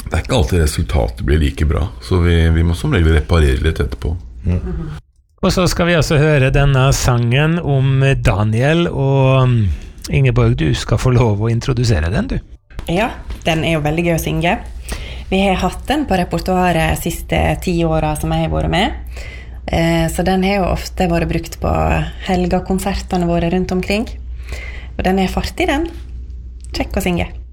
Det ikke alltid resultatet blir like bra, så vi må som regel reparere litt etterpå. Og så skal vi altså høre denne sangen om Daniel, og Ingeborg, du skal få lov å introdusere den, du. Ja, den jo veldig gøy å synge. Vi har hatt den på repertoaret siste 10 årene som jeg har vært med. Så den har jo ofte vært brukt på helgekonsertene våre rundt omkring. Og den fartig, den. Kjekk å synge.